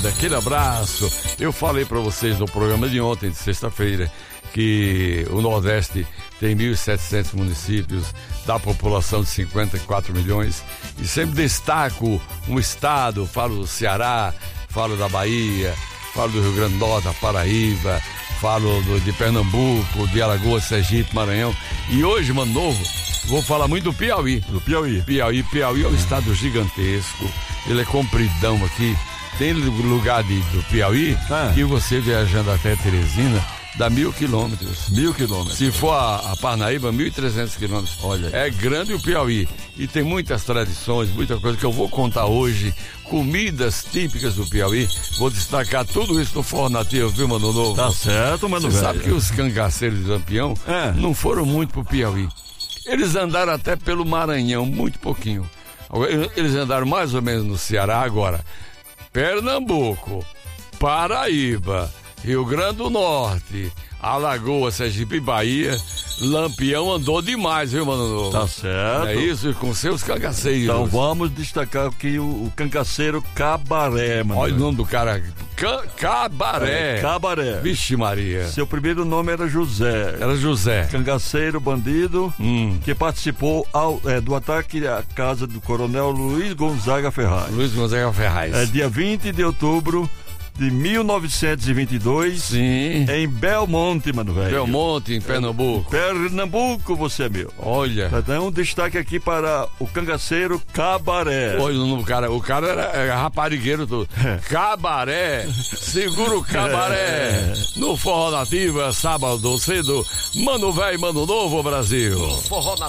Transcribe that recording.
obrigado, aquele abraço. Eu falei para vocês no programa de ontem, de sexta-feira, que o Nordeste tem 1.700 municípios, da população de 54 milhões, e sempre destaco um estado, falo do Ceará, falo da Bahia, falo do Rio Grande do Norte, da Paraíba, falo de Pernambuco, de Alagoas, Sergipe, Maranhão, e hoje, Mano Novo, vou falar muito do Piauí. Do Piauí. Piauí é um estado gigantesco, ele é compridão aqui, tem lugar do Piauí que você viajando até Teresina, dá 1.000 quilômetros. 1.000 quilômetros. Se for a Parnaíba, 1.300 quilômetros. Olha. É grande o Piauí. E tem muitas tradições, muita coisa que eu vou contar hoje. Comidas típicas do Piauí. Vou destacar tudo isso no Forró Nativo, viu, Mano Novo? Tá certo, Mano Velho. Você sabe que os cangaceiros de Lampião não foram muito pro Piauí. Eles andaram até pelo Maranhão, muito pouquinho. Eles andaram mais ou menos no Ceará agora. Pernambuco, Paraíba, Rio Grande do Norte, Alagoas, Sergipe e Bahia, Lampião andou demais, viu, Mano Novo? Tá certo. É isso, com seus cangaceiros. Então vamos destacar aqui o cangaceiro Cabaré, mano. Olha o nome do cara, Cabaré. Cabaré. Vixe Maria. Seu primeiro nome era José. Era José. Cangaceiro, bandido, que participou do ataque à casa do coronel Luiz Gonzaga Ferraz. Luiz Gonzaga Ferraz. É dia 20 de outubro de 1922. Sim. Em Belmonte, mano, velho. Belmonte, em Pernambuco. Pernambuco, você é meu. Olha. Então, um destaque aqui para o cangaceiro Cabaré. Olha o cara era raparigueiro todo. Cabaré, segura o Cabaré. No Forró Nativo, é sábado cedo. Mano velho, Mano Novo, Brasil. Forró Nativo.